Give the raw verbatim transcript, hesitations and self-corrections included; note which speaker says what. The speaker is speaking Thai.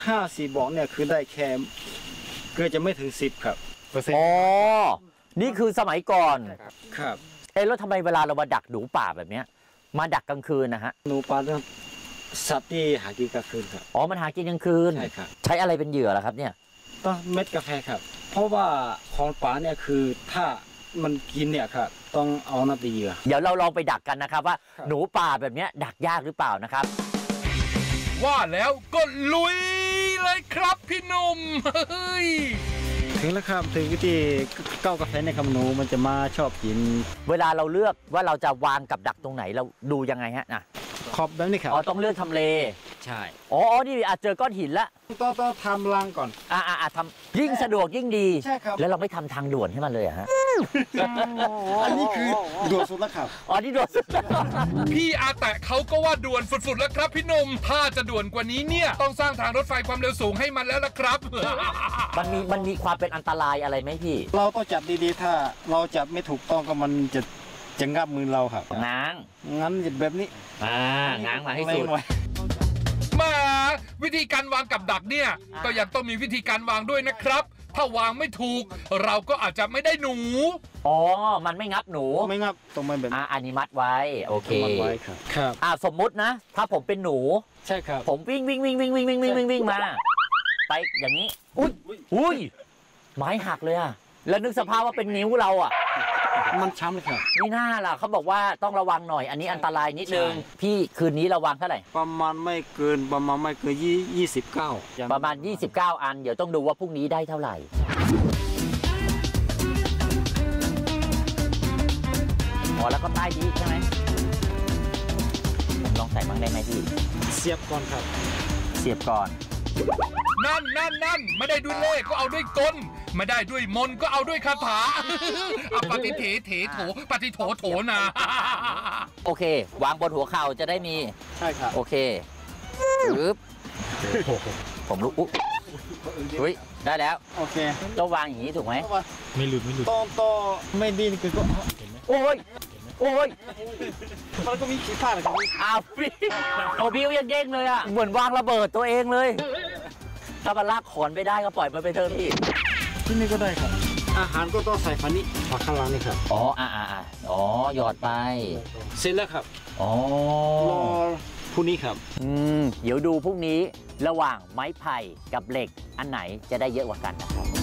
Speaker 1: ห้าสี่บอกเนี่ยคือได้แค่เกือบจะไม่ถึงสิบครับเปอร์เซ็นต์
Speaker 2: อ๋อนี่คือสมัยก่อน
Speaker 1: ครับ
Speaker 2: เอ๊ะแล้วทำไมเวลาเรามาดักหนูป่าแบบเนี้ยมาดักกลางคืนนะฮะ
Speaker 1: หนูป่าเรื่องสัตว์ที่หากินกลางคืนครับ
Speaker 2: อ๋อมันหากินกลางคืน
Speaker 1: ใช่ครับ
Speaker 2: ใช้อะไรเป็นเหยื่อล่ะครับเนี่ย
Speaker 1: ต้องเม็ดกาแฟครับเพราะว่าของป่าเนี่ยคือถ้ามันกินเนี่ยครับต้องเอาน้ำตีเหยื่อ
Speaker 2: เดี๋ยวเราลองไปดักกันนะครับว่าหนูป่าแบบนี้ดักยากหรือเปล่านะครับ
Speaker 3: ว่าแล้วก็ลุยเลยครับพี่หนุ่มเฮ้ย
Speaker 1: ถึงแล้วครับถึงวิธีเก้ากาแฟในคำหนูมันจะมาชอบกิน
Speaker 2: เวลาเราเลือกว่าเราจะวางกับดักตรงไหนเราดูยังไงฮะนะ
Speaker 1: ขอบแบบนี้ครับ
Speaker 2: อ๋อต้องเลือกทำเล
Speaker 1: ใช่
Speaker 2: อ๋อนี่อาจเจอก้อนหินละ
Speaker 1: ต้องต้องทำรังก่อน
Speaker 2: อ่าอ่าทำยิ่งสะดวกยิ่งดี
Speaker 1: ใช่ครับ
Speaker 2: แล้วเราไม่ทำทางด่วนให้มันเลยฮะ
Speaker 1: อันนี้คือด่วนสุดแล้วครับ
Speaker 2: อ๋อนี่ด่วนสุด
Speaker 3: พี่อาแตะเขาก็ว่าด่วนสุดๆแล้วครับพี่หนุ่มถ้าจะด่วนกว่านี้เนี่ยต้องสร้างทางรถไฟความเร็วสูงให้มันแล้วล่ะครับ
Speaker 2: มันมีมันมีความเป็นอันตรายอะไรไหมพี่
Speaker 1: เราต้องจับดีๆถ้าเราจับไม่ถูกต้องก็มันจะจะงับมือเราครับ
Speaker 2: ง้าง
Speaker 1: งั้นแบบนี้
Speaker 2: อ่าง้างมาให้สุด
Speaker 3: มาวิธีการวางกับดักเนี่ยก็ยังต้องมีวิธีการวางด้วยนะครับถ้าวางไม่ถูกเราก็อาจจะไม่ได้หนู
Speaker 2: อ๋อมันไม่งับหนู
Speaker 1: ไม่งับตรงมันแบบ
Speaker 2: อ่าอันนี้มัดไว้โอเค
Speaker 1: มัดไว้ครับครับ
Speaker 2: อ่าสมมุตินะถ้าผมเป็นหนู
Speaker 1: ใช่ครับ
Speaker 2: ผมวิ่งวิ่งวิ่งวิ่งวิ่งวิ่งวิ่งวิ่งวิ่งมาไปอย่างนี้อุ้ยอุ้ยไม้หักเลยอะแล้วนึกสภาพว่าเป็นนิ้วเราอะ
Speaker 1: มันช้ำเลยครับ
Speaker 2: นี่น่าล่ะเขาบอกว่าต้องระวังหน่อยอันนี้อันตรายนิดนึงพี่คืนนี้ระวังเท่าไหร่
Speaker 1: ประมาณไม่เกินประมาณไม่เกินยี่ยี่สิบเก้า
Speaker 2: ประมาณยี่สิบเก้าอันเดี๋ยวต้องดูว่าพรุ่งนี้ได้เท่าไหร่อ๋อแล้วก็ใต้ดีใช่ไหมผมลองใส่บ้างได้ไหมพี่
Speaker 1: เสียบก่อนครับ
Speaker 2: เสียบก่อน
Speaker 3: นั่นนั่นนั่นไม่ได้ด้วยเลขก็เอาด้วยกลไม่ได้ด้วยมนก็เอาด้วยคาถาเอาปฏิเถเถโถปฏิโถโถนะ
Speaker 2: โอเควางบนหัวเข่าจะได้มี
Speaker 1: ใช่ครับ
Speaker 2: โอเคปึ๊บผมลุกอุ๊อุ้ยได้แล้ว
Speaker 1: โอเค
Speaker 2: ต้องวางอย่างนี้ถูกไหม
Speaker 1: ไม่หลุดไม่หลุดต้องต้องไม่ดิ้นคือก็
Speaker 2: โอ้ยโอ้ย
Speaker 1: มันก็มีขีดพลาดเลยครับ
Speaker 2: อ้าวพี่โอ้พี่ยังเด้งเลยอ่ะเหมือนวางระเบิดตัวเองเลยถ้ามันลากขอนไปได้ก็ปล่อยมันไปเถอะพี่
Speaker 1: ที่นี่ก็ได้ครับอาหารก็ต้องใส่ฟันนี้ผักข้างล่างนี่ครับ
Speaker 2: อ๋ออ่าอ่าอ๋อหยอดไป
Speaker 1: เสร็จแล้วครับ
Speaker 2: อ๋อ
Speaker 1: รอพรุ่งนี้ครับ
Speaker 2: อืมเดี๋ยวดูพรุ่งนี้ระหว่างไม้ไผ่กับเหล็กอันไหนจะได้เยอะกว่ากันนะครับ